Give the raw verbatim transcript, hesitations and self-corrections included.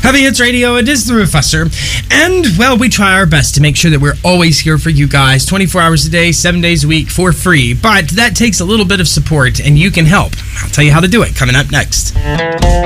Heavy Hits Radio, it is the Roofusser. And, well, we try our best to make sure that we're always here for you guys, twenty-four hours a day, seven days a week, for free. But that takes a little bit of support, and you can help. I'll tell you how to do it coming up next.